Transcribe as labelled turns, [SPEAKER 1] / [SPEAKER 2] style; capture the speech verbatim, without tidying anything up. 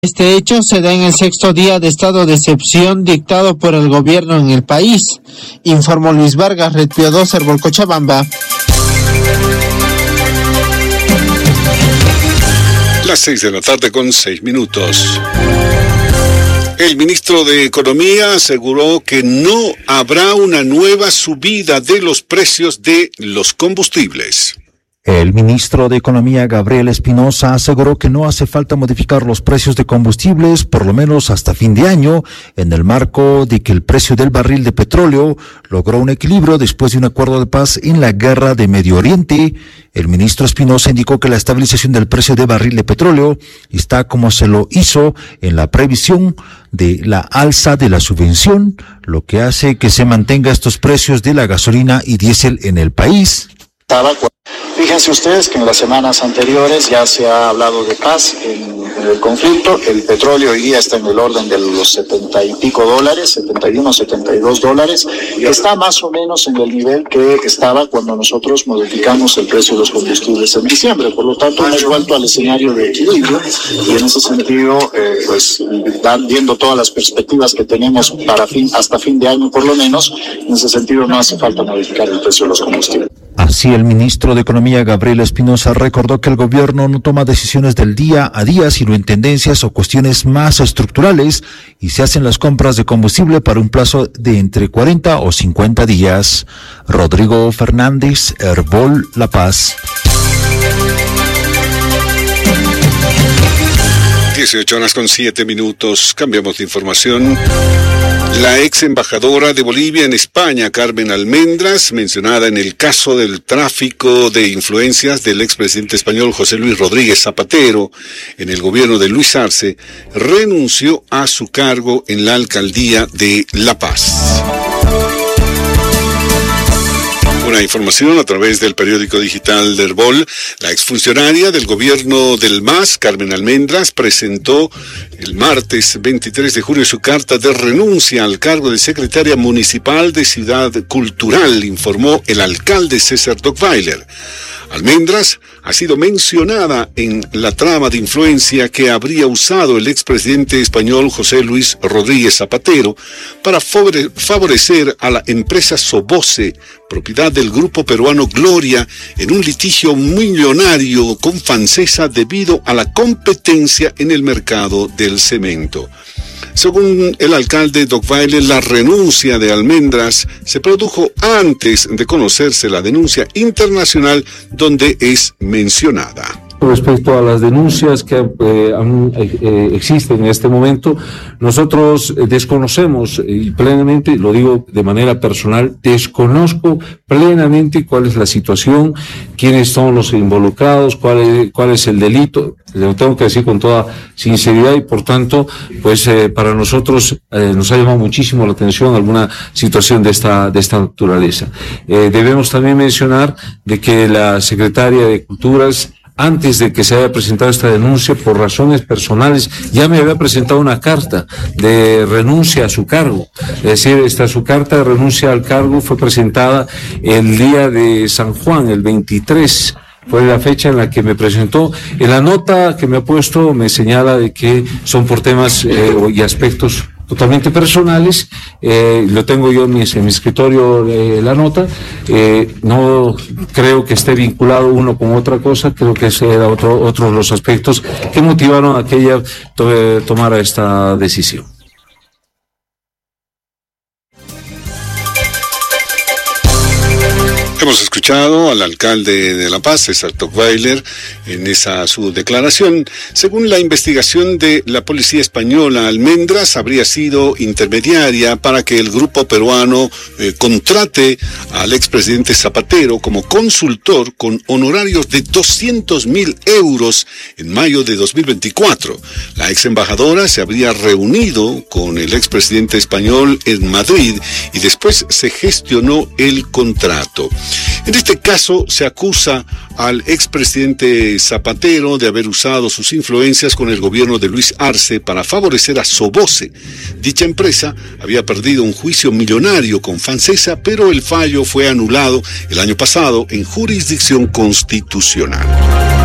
[SPEAKER 1] Este hecho se da en el sexto día de estado de excepción dictado por el gobierno en el país, informó Luis Vargas, Red Pío dos, Herbol Cochabamba.
[SPEAKER 2] Las seis de la tarde con seis minutos. El ministro de Economía aseguró que no habrá una nueva subida de los precios de los combustibles.
[SPEAKER 3] El ministro de Economía, Gabriel Espinosa, aseguró que no hace falta modificar los precios de combustibles, por lo menos hasta fin de año, en el marco de que el precio del barril de petróleo logró un equilibrio después de un acuerdo de paz en la guerra de Medio Oriente. El ministro Espinosa indicó que la estabilización del precio de barril de petróleo está como se lo hizo en la previsión de la alza de la subvención, lo que hace que se mantenga estos precios de la gasolina y diésel en el país.
[SPEAKER 4] Fíjense ustedes que en las semanas anteriores ya se ha hablado de paz en, en el conflicto. El petróleo hoy día está en el orden de los setenta y pico dólares, setenta y uno, setenta y dos dólares, que está más o menos en el nivel que estaba cuando nosotros modificamos el precio de los combustibles en diciembre. Por lo tanto, hemos vuelto al escenario de equilibrio y en ese sentido, eh, pues, dan, viendo todas las perspectivas que tenemos para fin, hasta fin de año por lo menos, en ese sentido no hace falta modificar el precio de los combustibles.
[SPEAKER 3] Así, el ministro de Economía, Gabriel Espinosa, recordó que el gobierno no toma decisiones del día a día, sino en tendencias o cuestiones más estructurales, y se hacen las compras de combustible para un plazo de entre cuarenta o cincuenta días. Rodrigo Fernández, Herbol, La Paz.
[SPEAKER 2] dieciocho horas con siete minutos. Cambiamos de información. La ex embajadora de Bolivia en España, Carmen Almendras, mencionada en el caso del tráfico de influencias del expresidente español José Luis Rodríguez Zapatero en el gobierno de Luis Arce, renunció a su cargo en la alcaldía de La Paz. Una información a través del periódico digital de Herbol. La exfuncionaria del gobierno del M A S, Carmen Almendras, presentó el martes veintitrés de junio su carta de renuncia al cargo de secretaria municipal de Ciudad Cultural, informó el alcalde César Dockweiler. Almendras ha sido mencionada en la trama de influencia que habría usado el expresidente español José Luis Rodríguez Zapatero para favorecer a la empresa Soboce, propiedad del grupo peruano Gloria, en un litigio millonario con Fancesa debido a la competencia en el mercado del cemento. Según el alcalde Dockweiler, la renuncia de Almendras se produjo antes de conocerse la denuncia internacional donde es mencionada.
[SPEAKER 5] Respecto a las denuncias que eh, eh, existen en este momento, nosotros desconocemos y plenamente, lo digo de manera personal, desconozco plenamente cuál es la situación, quiénes son los involucrados, cuál es, cuál es el delito. Lo tengo que decir con toda sinceridad y por tanto, pues eh, para nosotros eh, nos ha llamado muchísimo la atención alguna situación de esta de esta naturaleza. Eh, debemos también mencionar de que la secretaria de Culturas, antes de que se haya presentado esta denuncia, por razones personales, ya me había presentado una carta de renuncia a su cargo. Es decir, esta su carta de renuncia al cargo fue presentada el día de San Juan, el veintitrés. Fue la fecha en la que me presentó. En la nota que me ha puesto me señala de que son por temas eh, y aspectos totalmente personales. Eh, lo tengo yo en mi, en mi escritorio eh, la nota. Eh, no creo que esté vinculado uno con otra cosa. Creo que ese era otro, otro de los aspectos que motivaron a que ella to- tomara esta decisión.
[SPEAKER 2] Hemos escuchado al alcalde de La Paz, César Dockweiler, en esa su declaración. Según la investigación de la policía española, Almendras habría sido intermediaria para que el grupo peruano eh, contrate al expresidente Zapatero como consultor con honorarios de doscientos mil euros en mayo de dos mil veinticuatro. La ex embajadora se habría reunido con el expresidente español en Madrid y después se gestionó el contrato. En este caso se acusa al expresidente Zapatero de haber usado sus influencias con el gobierno de Luis Arce para favorecer a Soboce. Dicha empresa había perdido un juicio millonario con Fancesa, pero el fallo fue anulado el año pasado en jurisdicción constitucional.